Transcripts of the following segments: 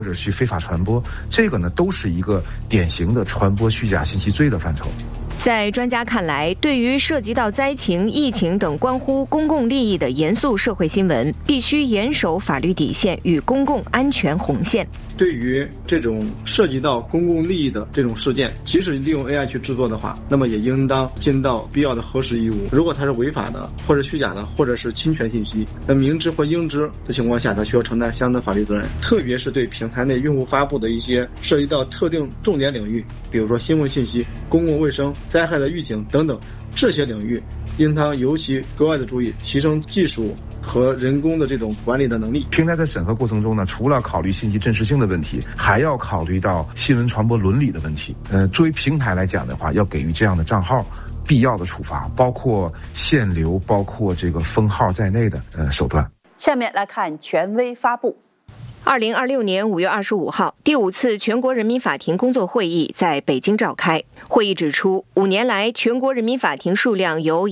或者去非法传播，这个呢都是一个典型的传播虚假信息罪的范畴。 在专家看来，对于涉及到灾情、疫情等关乎公共利益的严肃社会新闻，必须严守法律底线与公共安全红线。 对于这种涉及到公共利益的这种事件，即使利用 AI 去制作的话，那么也应当尽到必要的核实义务。如果它是违法的，或者虚假的，或者是侵权信息，那明知或应知的情况下，它需要承担相应的法律责任。特别是对平台内用户发布的一些涉及到特定重点领域，比如说新闻信息、公共卫生、灾害的预警等等，这些领域应当尤其格外的注意，提升技术和人工的这种管理的能力。 平台在审核过程中呢，除了考虑信息真实性的问题，还要考虑到新闻传播伦理的问题。作为平台来讲的话，要给予这样的账号必要的处罚，包括限流、包括这个封号在内的手段。 下面来看权威发布。 2026年5月25号，第5次全国人民法庭工作会议在北京召开。会议指出，5年来，全国人民法庭数量由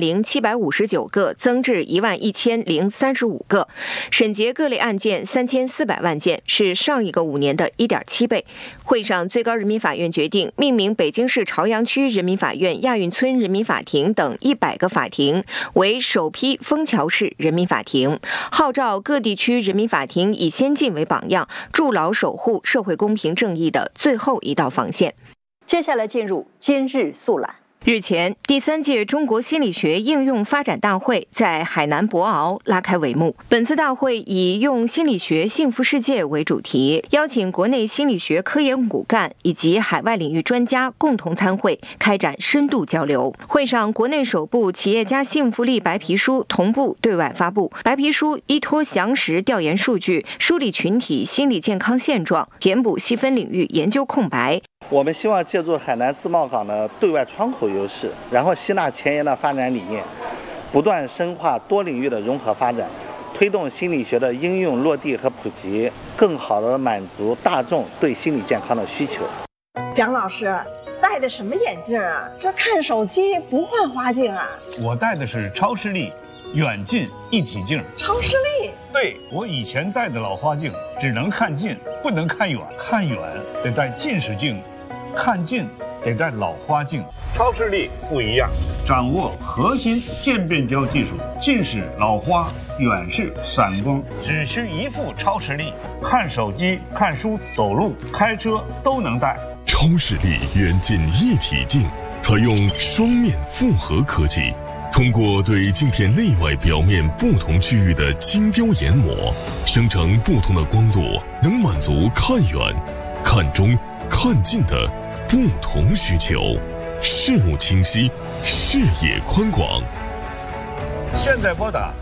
10759个增至11035个，审结各类案件3400万件，是上一个5年的1.7倍。会上，最高人民法院决定命名北京市朝阳区人民法院亚运村人民法庭等100个法庭为首批枫桥市人民法庭，号召各地区人民法庭以先进为榜样，筑牢守护社会公平正义的最后一道防线。 接下来进入今日速览。 日前，第3届中国心理学应用发展大会在海南博鳌拉开帷幕。本次大会以用心理学幸福世界为主题，邀请国内心理学科研骨干以及海外领域专家共同参会，开展深度交流。会上，国内首部企业家幸福力白皮书同步对外发布。白皮书依托详实调研数据，梳理群体心理健康现状，填补细分领域研究空白。 我们希望借助海南自贸港的对外窗口优势，然后吸纳前沿的发展理念，不断深化多领域的融合发展，推动心理学的应用落地和普及，更好地满足大众对心理健康的需求。 蒋老师戴的什么眼镜啊？这看手机不换花镜啊？ 我戴的是超视力远近一体镜。 超视力？ 对，我以前戴的老花镜只能看近，不能看远，看远得戴近视镜，看近得戴老花镜。超视力不一样，掌握核心渐变焦技术，近视、老花、远视、散光，只需一副超视力，看手机、看书、走路、开车都能戴。 超视力远近一体镜采用双面复合科技，通过对镜片内外表面不同区域的精雕研磨，生成不同的光度，能满足看远、看中、看近的不同需求，视物清晰，视野宽广。 现在拨打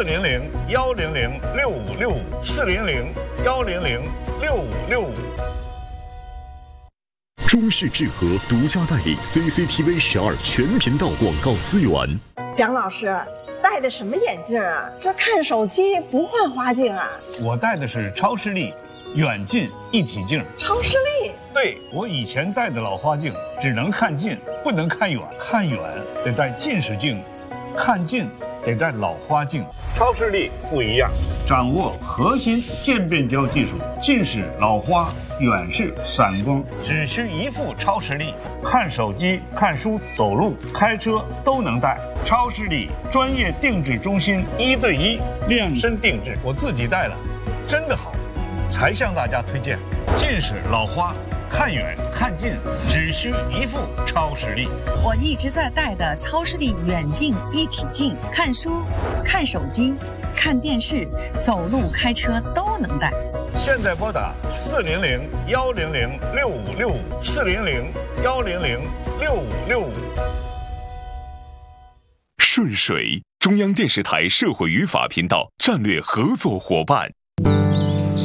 400-100-6565，400-100-6565。 中视智和独家代理 CCTV 12全频道广告资源。 蒋老师戴的什么眼镜啊？这看手机不换花镜啊？ 我戴的是超视力远近一体镜。 超视力？ 对，我以前戴的老花镜只能看近，不能看远，看远得戴近视镜，看近得戴老花镜。超视力不一样，掌握核心渐变焦技术，近视、老花、远视、散光，只需一副超视力，看手机、看书、走路、开车都能戴。超视力专业定制中心，1对1量身定制，我自己戴了，真的好，才向大家推荐。近视、老花、看远看近，只需一副超视力。 我一直在戴的超视力远近一体镜，看书、看手机、看电视、走路、开车都能戴。 现在拨打400-100-6565，400-100-6565。 顺水，中央电视台社会与法频道战略合作伙伴。